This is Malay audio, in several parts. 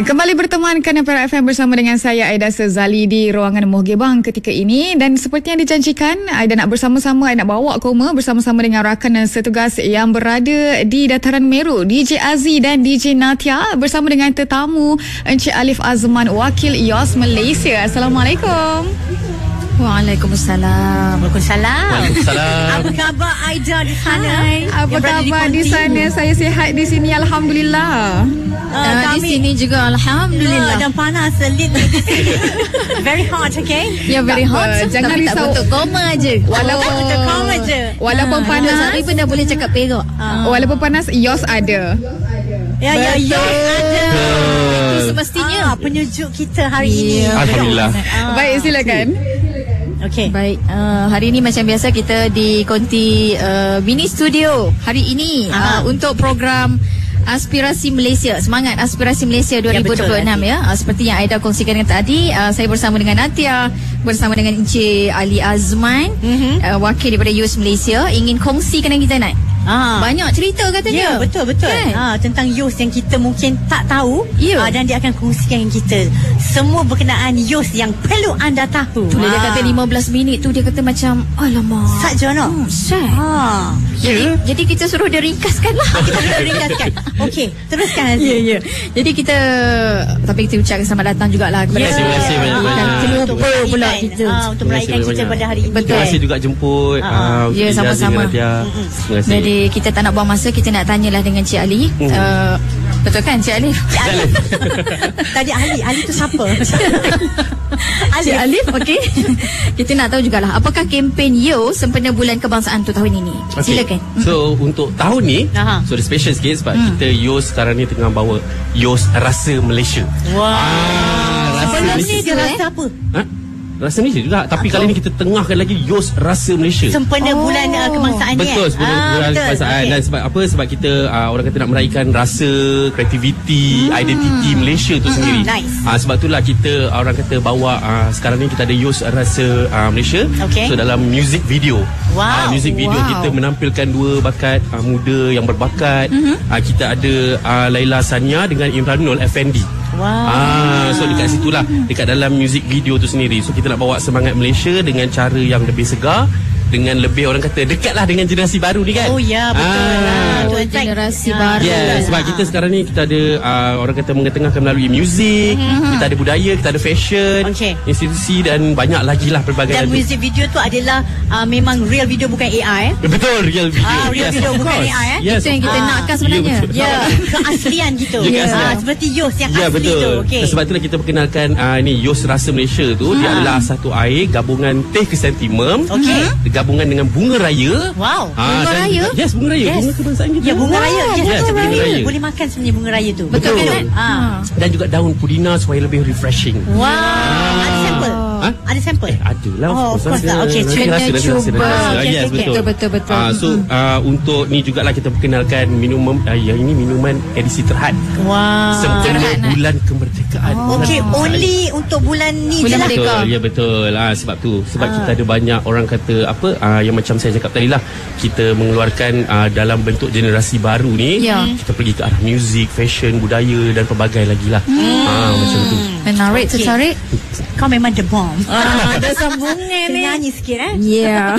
Kembali bertemankan Perak FM bersama dengan saya Aida Sezali di ruangan Mohgebang ketika ini, dan seperti yang dijanjikan, Aida nak bersama-sama, Aida nak bawa koma bersama-sama dengan rakan dan setugas yang berada di Dataran Meru, DJ Aziz dan DJ Natia, bersama dengan tetamu Encik Alif Azman, wakil IOS Malaysia. Assalamualaikum. Waalaikumsalam. Waalaikumsalam. Apa khabar Aida di sana? Hai, apa khabar di sana? Saya sihat di sini, alhamdulillah. Di sini juga alhamdulillah. Dan panas selit. Very hot, okay? Ya, very hot. Jangan tapi risau. tak untuk koma je. Untuk koma je. Walaupun panas, Hari pun dah boleh cakap Perak. walaupun panas, IOS ada. Ya, ada. Itu semestinya. Penyejuk kita hari ini. Alhamdulillah. Baik, silakan. Okay. Baik, hari ini macam biasa kita di Konti mini studio hari ini untuk program Aspirasi Malaysia, Semangat Aspirasi Malaysia 2026 ya. Seperti yang Aida kongsikan tadi, saya bersama dengan Natia, bersama dengan Encik Ali Azman, wakil daripada Youth Malaysia, ingin kongsikan dengan kita banyak cerita katanya. Ya, betul. Kan? Tentang youth yang kita mungkin tak tahu, Ya. dan dia akan kongsikan dengan kita semua berkenaan youth yang perlu anda tahu. Bila dia kata 15 minit tu, dia kata macam alamak, Saja no. Jadi kita suruh dia ringkaskan lah. Kita perlu ringkaskan. Okey, teruskan. Ya. Jadi kita ucapkan selamat datang jugalah kepada Terima kasih banyak-banyak. Terlupa pula kita. Untuk meraihkan kita pada hari ini. Betul. Terima kasih juga jemput. Ya, sama-sama. Terima kasih. Jadi kita tak nak buang masa, kita nak tanyalah dengan Cik Ali. Betul kan Cik Alif? Tadi Ali tu siapa? Cik Alif, okey. Kita nak tahu jugalah, apakah kempen Yo sempena Bulan Kebangsaan tu tahun ini? Silakan. So untuk tahun ni, so dia special sikit sebab kita YOS sekarang ni tengah bawa YOS Rasa Malaysia. Sebelum ni dia rasa apa? Rasa Malaysia juga. Tapi kali ni kita tengahkan lagi YOS Rasa Malaysia. Sempena bulan kebangsaan ni. Betul, sebelum bulan kebangsaan. Dan sebab apa? Sebab kita orang kata nak meraihkan rasa, kreativiti, identiti Malaysia tu sendiri. Nice. Sebab itulah kita orang kata bawa sekarang ni kita ada YOS Rasa Malaysia. Okay. So dalam music video. Wow. Music video kita menampilkan dua bakat muda yang berbakat. Kita ada Laila Sania dengan Imranul Effendi. So dekat situlah, dekat dalam music video tu sendiri. So kita nak bawa semangat Malaysia dengan cara yang lebih segar, dengan lebih orang kata dekatlah dengan generasi baru ni kan. Oh ya, betul lah. Generasi baru. Sebab kita sekarang ni kita ada orang kata mengetengahkan melalui muzik, kita ada budaya, kita ada fashion, institusi dan banyak lagi lah pelbagai. Dan music video tu adalah memang real video, bukan AI. Betul, real video. Real video, bukan AI. Itu yang kita nakkan sebenarnya. Keaslian gitu. Seperti Yos yang asli betul. tu. Okay. Sebab itulah kita perkenalkan ni YOS Rasa Malaysia tu. Dia adalah satu air gabungan teh kesantimum, gabungan dengan bunga raya. Wow. Bunga raya? Yes, bunga raya. Bunga kebangsaan kita. Ya, bunga raya. Yes, bunga raya. Boleh makan sebenarnya bunga raya tu. Betul kan? Dan juga daun pudina supaya lebih refreshing. Wow. Ada sampel? Ada sampel? Adalah. Of course lah. Okay, kena cuba. Yes, betul. So untuk ni jugalah kita perkenalkan minuman yang ini minuman edisi terhad. Wow. Sempena bulan kemerdekaan. Okay, only untuk bulan ni je lah. Betul, ya betul. Sebab tu, sebab kita ada banyak orang kata apa yang macam saya cakap tadi lah, kita mengeluarkan dalam bentuk generasi baru ni, kita pergi ke arah muzik, fashion, budaya dan pelbagai lagi lah. Macam tu. Menarik, tertarik. Kau memang the bomb. Ada sambungan ni. Nyanyi sikit Ya.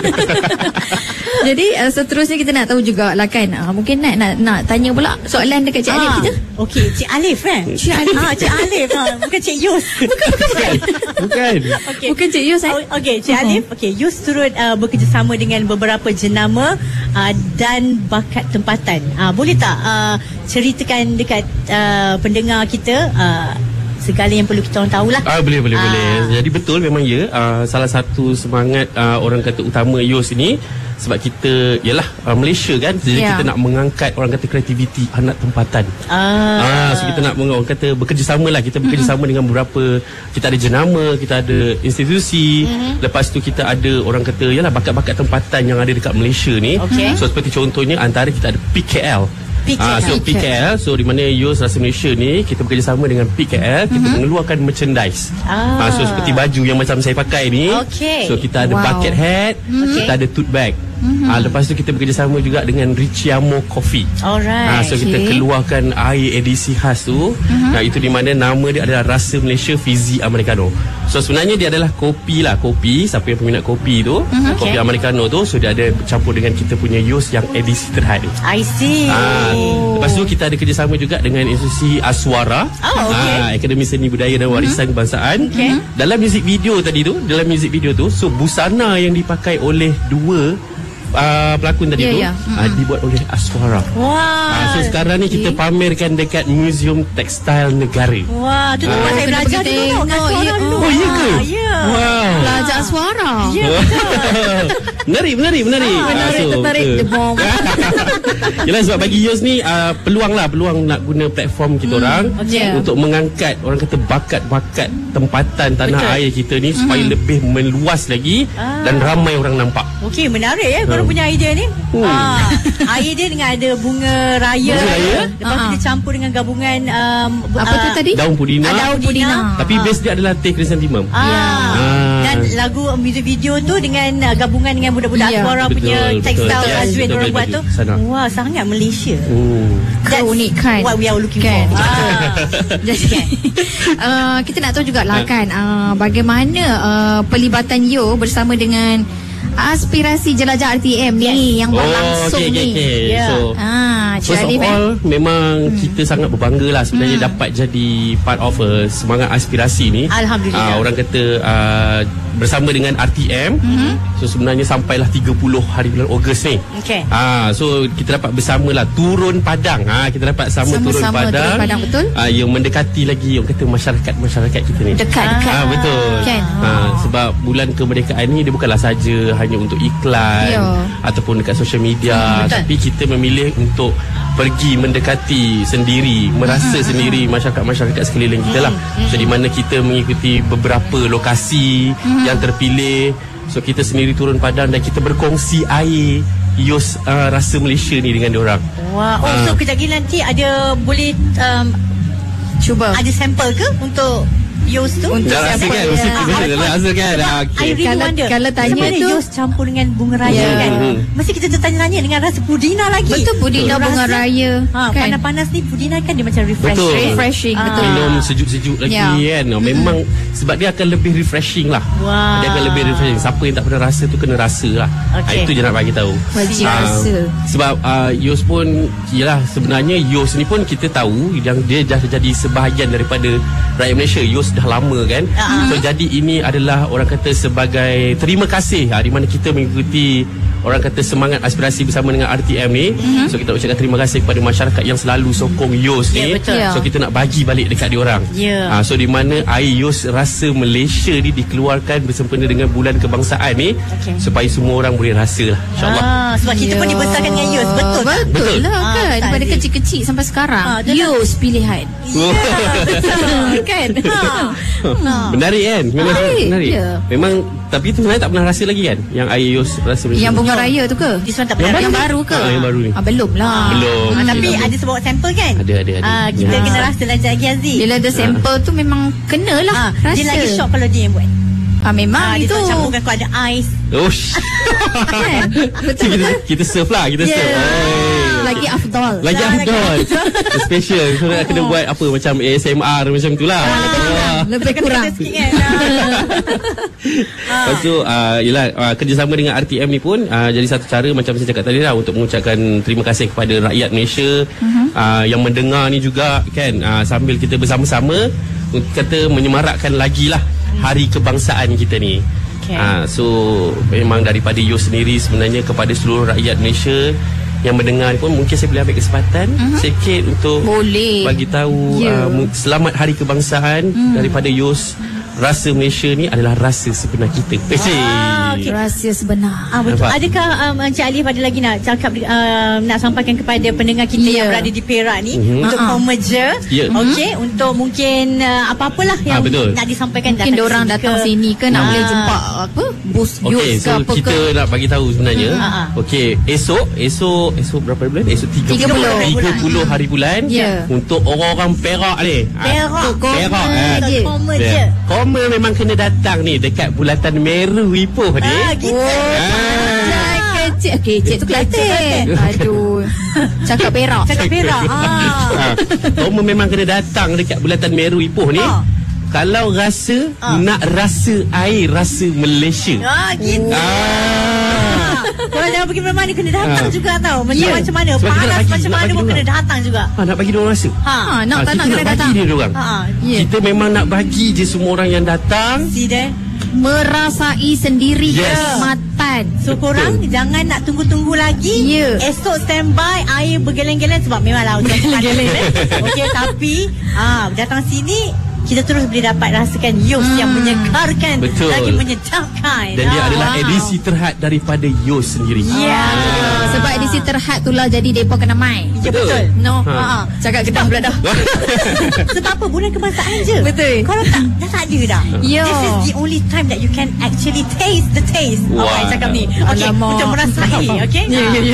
Jadi seterusnya kita nak tahu juga lah kan, mungkin nak tanya pula soalan dekat Cik Alif kita. Okey, Cik Alif kan? Cik Alif. Cik Alif. Bukan Cik Yus. Bukan. Bukan Cik Yus. Okey, Cik Alif. Okey, Yus turut bekerjasama dengan beberapa jenama dan bakat tempatan. Boleh tak ceritakan dekat pendengar kita segala yang perlu kita orang tahulah. Boleh. Jadi betul memang ya, salah satu semangat orang kata utama YOS ini, sebab kita ialah Malaysia kan, jadi kita nak mengangkat orang kata kreativiti anak tempatan. So kita nak orang kata bekerjasama lah, kita bekerjasama dengan beberapa, kita ada jenama, kita ada institusi, lepas tu kita ada orang kata ialah bakat-bakat tempatan yang ada dekat Malaysia ni. So seperti contohnya antara kita ada PKL. PKL, so di mana YOS Rasa Malaysia ni kita bekerjasama dengan PKL, kita mengeluarkan merchandise. So seperti baju yang macam saya pakai ni. So kita ada bucket hat, kita ada tote bag. Lepas tu kita bekerjasama juga dengan Ricciamo Coffee. Alright. So kita keluarkan air edisi khas tu. Itu di mana nama dia adalah Rasa Malaysia Fizzy Americano. So sebenarnya dia adalah kopi. Siapa yang peminat kopi tu, kopi Americano tu, so dia ada campur dengan kita punya Yos yang edisi terhad. I see. Lepas tu kita ada kerjasama juga dengan institusi Aswara, Akademi Seni Budaya dan Warisan Kebangsaan. Dalam music video tu, so busana yang dipakai oleh dua pelakon tadi dibuat oleh Aswara. So sekarang ni kita pamerkan dekat Museum Tekstil Negara. Wah, tu tempat saya belajar dulu. Oh, iya ke? Wow. Belajar Aswara. Ya, betul. Menarik. Tertarik. Yelah, sebab bagi Yos ni peluang nak guna platform kita orang untuk mengangkat orang kata bakat-bakat tempatan tanah air kita ni supaya lebih meluas lagi dan ramai orang nampak. Okey, menarik ya. Baru punya idea ni. Air dia dengan ada bunga raya. Lepas tu dia campur dengan gabungan apa tu tadi? Daun pudina. Tapi base dia adalah teh krisantemum. Dan lagu music video tu dengan gabungan dengan budak-budak Aswara punya tekstil Azwin orang buat tu. Wah, sangat Malaysia. Keunikan what we are looking for. Jadi kita nak tahu jugalah kan bagaimana pelibatan Yo bersama dengan aspirasi jelajah RTM ni yang berlangsung ni. So first of all, memang kita sangat berbangga lah sebenarnya dapat jadi part of semangat aspirasi ni. Alhamdulillah. Orang kata bersama dengan RTM. So sebenarnya sampailah 30 hari bulan Ogos ni. So kita dapat bersamalah turun padang. Kita dapat turun padang, betul. Yang mendekati lagi orang kata masyarakat kita ni. Dekat. Betul. Sebab bulan kemerdekaan ni dia bukanlah saja hanya untuk iklan ataupun dekat social media, tapi kita memilih untuk pergi mendekati sendiri, merasa sendiri masyarakat sekeliling kita lah. So di mana kita mengikuti beberapa lokasi yang terpilih. So kita sendiri turun padang dan kita berkongsi air Yos Rasa Malaysia ni dengan diorang. So kejap lagi nanti ada boleh cuba ada sampel ke untuk Yos tu? Dah rasa kan? Mesti rasa kan? Kalau tanya tu Yos campur dengan bunga raya kan? Mesti kita tertanya-tanya dengan rasa pudina lagi. Betul, pudina bunga raya kan? Panas-panas ni pudina kan dia macam refreshing. Betul. Minum sejuk-sejuk lagi kan? Memang sebab dia akan lebih refreshing lah. Dia akan lebih refreshing. Siapa yang tak pernah rasa tu kena rasa lah. Itu je nak bagi tahu. Wajib rasa. Sebab Yos pun yelah, sebenarnya Yos ni pun kita tahu yang dia dah jadi sebahagian daripada rakyat Malaysia. Yos dah lama kan. So jadi ini adalah orang kata sebagai terima kasih di mana kita mengikuti orang kata semangat aspirasi bersama dengan RTM ni. So kita ucapkan terima kasih kepada masyarakat yang selalu sokong Yos ni. So kita nak bagi balik dekat diorang. So di mana air Yos Rasa Malaysia ni dikeluarkan bersempena dengan bulan kebangsaan ni supaya semua orang boleh rasa lah, InsyaAllah. Sebab kita pun dibesarkan dengan Yos. Betul lah kan. Daripada kecil-kecil sampai sekarang Yos pilihan. Kan. Menarik kan? Menarik. Memang, tapi tu sebenarnya tak pernah rasa lagi kan yang air Yos Rasa Malaysia. Yang bunga raya tu ke? Yang baru ke? Yang baru ni. Belum lah. Belum. Tapi ada sebawa sampel kan? Ada. Kita kena rasa lagi Aziz. Bila ada sampel tu memang kena lah rasa. Dia lagi shock kalau dia yang buat. Memang itu. Dia campurkan kalau ada ais. Betul. Kita serve lah. Kita serve. Lagi afdal. Special. So nak kena buat apa macam ASMR macam tu lah. Lebih kurang. Lepas tu yelah, kerjasama dengan RTM ni pun jadi satu cara macam saya cakap tadi lah, untuk mengucapkan terima kasih kepada rakyat Malaysia yang mendengar ni juga kan, sambil kita bersama-sama kata menyemarakkan lagi lah hari kebangsaan kita ni. So memang daripada Yos sendiri sebenarnya kepada seluruh rakyat Malaysia yang mendengar pun, mungkin saya boleh ambil kesempatan sikit untuk bagi tahu selamat hari kebangsaan daripada Yos Rasa Malaysia ni adalah rasa sebenar kita. Rasa sebenar. Betul. Adakah Encik Alif ada lagi nak cakap, nak sampaikan kepada pendengar kita yang berada di Perak ni untuk pemerja, untuk mungkin apa-apalah yang nak disampaikan, mungkin diorang datang sini ke nak boleh jumpa apa bus Yos ke apa kita ke. Nak bagi tahu sebenarnya. Esok berapa bulan? Esok 30 hari bulan untuk orang-orang Perak ni. Perak je. Koma memang kena datang ni dekat Bulatan Meru Ipoh ni. Cik tu Kelantan. Aduh. Cakap Perak. Kau memang kena datang dekat Bulatan Meru Ipoh ni. Kalau rasa nak rasa air rasa Malaysia. Gitu. Korang jangan pergi mana-mana, kena datang juga tau. Macam mana, panas macam mana pun kena datang juga. Nak bagi diorang rasa. Nak tak nak kena datang. Kita diorang. Kita memang nak bagi je semua orang yang datang. See there, merasai sendiri kenikmatan. So korang jangan nak tunggu-tunggu lagi. Esok standby, air bergeleng-geleng sebab memanglah hujan bergeleng. Okey, tapi datang sini kita terus boleh dapat rasakan Yos yang menyegarkan, lagi menyedapkan. Dan dia adalah edisi terhad daripada Yos sendiri. Sebab edisi terhad tu lah jadi depa kena mai. Ya, betul. No. Cakap Kedah pula dah. Sebab apa? Bulan kebangsaan je. Betul. Kalau tak, dah tak ada dah. This is the only time that you can actually taste the taste. Apa cakap ni? Okay, untuk merasai. Okay.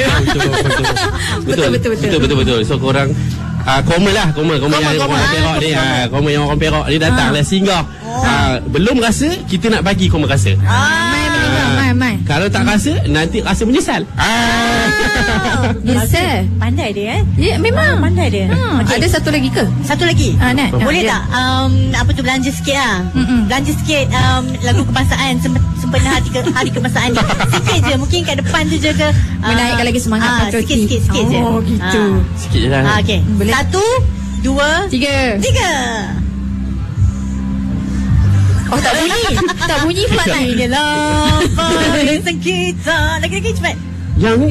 Betul. So korang Koma yang orang Perak ni. Koma yang orang Perak ni datanglah singgah. Belum rasa, kita nak bagi koma rasa. Mai. Kalau tak rasa, nanti rasa menyesal. Menyesal. Pandai dia Ya, memang pandai dia. Ada satu lagi ke? Satu lagi. Boleh ya. tak apa tu, belanja sikit lah. Belanja sikit lagu kebangsaan sempena hari kebangsaan ni. Sikit je, mungkin kat depan tu je ke, menaikkan lagi semangat patriotik. Sikit je. Oh gitu. Sikit je lah. Okey. 1, 2, 3. Oh, tak bunyi. Tak bunyi pula tak. Inilah barisan kita. Lagi cepat. Yang